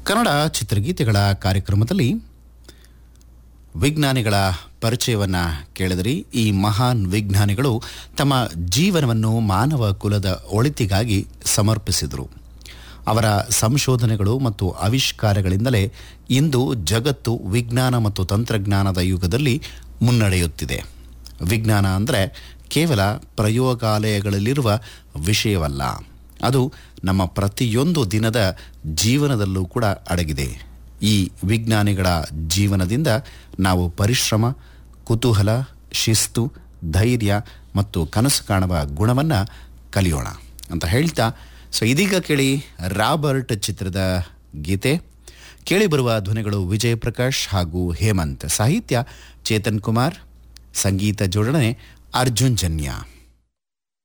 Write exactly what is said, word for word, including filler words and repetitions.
ಕನ್ನಡ ಚಿತ್ರಗೀತೆಗಳ ಕಾರ್ಯಕ್ರಮದಲ್ಲಿ ವಿಜ್ಞಾನಿಗಳ ಪರಿಚಯವನ್ನು ಕೇಳಿದ್ರಿ. ಈ ಮಹಾನ್ ವಿಜ್ಞಾನಿಗಳು ತಮ್ಮ ಜೀವನವನ್ನು ಮಾನವ ಕುಲದ ಒಳಿತಿಗಾಗಿ ಸಮರ್ಪಿಸಿದರು. ಅವರ ಸಂಶೋಧನೆಗಳು ಮತ್ತು ಆವಿಷ್ಕಾರಗಳಿಂದಲೇ ಇಂದು ಜಗತ್ತು ವಿಜ್ಞಾನ ಮತ್ತು ತಂತ್ರಜ್ಞಾನದ ಯುಗದಲ್ಲಿ ಮುನ್ನಡೆಯುತ್ತಿದೆ. ವಿಜ್ಞಾನ ಅಂದರೆ ಕೇವಲ ಪ್ರಯೋಗಾಲಯಗಳಲ್ಲಿರುವ ವಿಷಯವಲ್ಲ, ಅದು ನಮ್ಮ ಪ್ರತಿಯೊಂದು ದಿನದ ಜೀವನದಲ್ಲೂ ಕೂಡ ಅಡಗಿದೆ. ಈ ವಿಜ್ಞಾನಿಗಳ ಜೀವನದಿಂದ ನಾವು ಪರಿಶ್ರಮ, ಕುತೂಹಲ, ಶಿಸ್ತು, ಧೈರ್ಯ ಮತ್ತು ಕನಸು ಕಾಣುವ ಗುಣವನ್ನು ಕಲಿಯೋಣ ಅಂತ ಹೇಳ್ತಾ, ಸೊ ಇದೀಗ ಕೇಳಿ ರಾಬರ್ಟ್ ಚಿತ್ರದ ಗೀತೆ. ಕೇಳಿ ಬರುವ ಧ್ವನಿಗಳು ವಿಜಯ್ ಪ್ರಕಾಶ್ ಹಾಗೂ ಹೇಮಂತ್. ಸಾಹಿತ್ಯ ಚೇತನ್ ಕುಮಾರ್, ಸಂಗೀತ ಜೋಡಣೆ ಅರ್ಜುನ್ ಜನ್ಯ.